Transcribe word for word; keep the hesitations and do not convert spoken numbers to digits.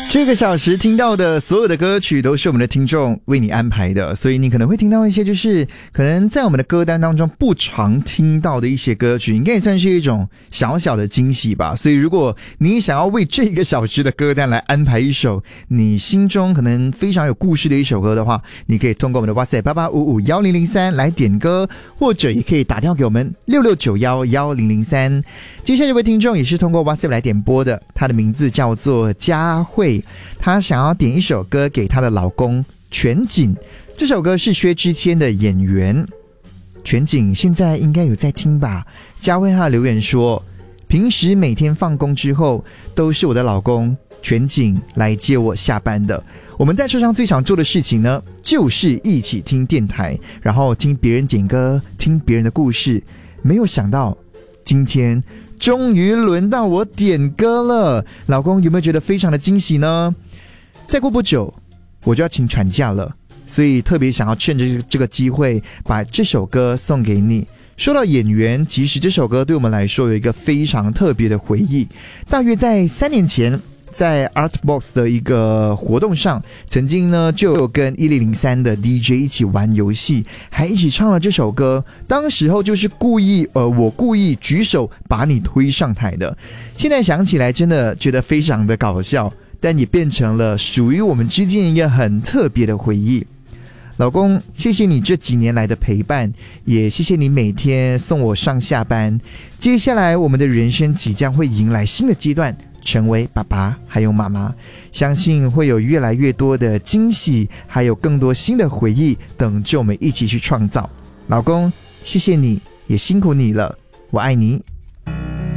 这个小时听到的所有的歌曲都是我们的听众为你安排的，所以你可能会听到一些就是可能在我们的歌单当中不常听到的一些歌曲，应该也算是一种小小的惊喜吧。所以如果你想要为这个小时的歌单来安排一首你心中可能非常有故事的一首歌的话，你可以通过我们的 WhatsApp 八八五五一零零三来点歌，或者也可以打电话给我们六六九一一零零三。接下来这位听众也是通过 WhatsApp 来点播的，他的名字叫做佳慧，她想要点一首歌给她的老公全景，这首歌是薛之谦的《演员》。全景现在应该有在听吧？佳慧她的留言说，平时每天放工之后都是我的老公全景来接我下班的，我们在车上最常做的事情呢，就是一起听电台，然后听别人点歌，听别人的故事。没有想到今天终于轮到我点歌了，老公有没有觉得非常的惊喜呢？再过不久我就要请产假了，所以特别想要趁着这个机会把这首歌送给你。说到演员，其实这首歌对我们来说有一个非常特别的回忆，大约在三年前在 Artbox 的一个活动上，曾经呢就有跟一零零三的 D J 一起玩游戏，还一起唱了这首歌。当时候就是故意呃，我故意举手把你推上台的。现在想起来真的觉得非常的搞笑，但也变成了属于我们之间一个很特别的回忆。老公，谢谢你这几年来的陪伴，也谢谢你每天送我上下班。接下来我们的人生即将会迎来新的阶段，成为爸爸还有妈妈，相信会有越来越多的惊喜，还有更多新的回忆等着我们一起去创造。老公，谢谢你，也辛苦你了，我爱你。